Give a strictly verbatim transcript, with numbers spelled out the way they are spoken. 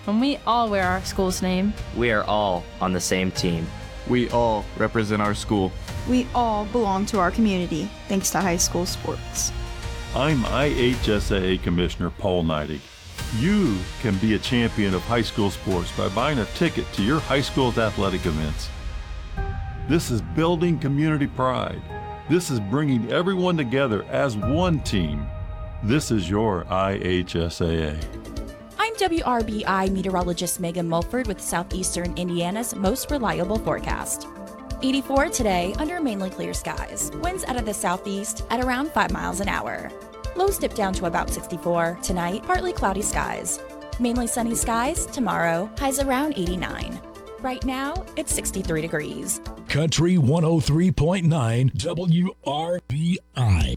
When we all wear our school's name, we are all on the same team. We all represent our school. We all belong to our community, thanks to high school sports. I'm I H S A A Commissioner Paul Neidig. You can be a champion of high school sports by buying a ticket to your high school's athletic events. This is building community pride. This is bringing everyone together as one team. This is your I H S A A. I'm W R B I meteorologist Megan Mulford with Southeastern Indiana's most reliable forecast. eighty-four today under mainly clear skies. Winds out of the southeast at around five miles an hour. Lows dip down to about sixty-four. Tonight, partly cloudy skies. Mainly sunny skies tomorrow, highs around eighty-nine. Right now, it's sixty-three degrees. Country one oh three point nine W R B I.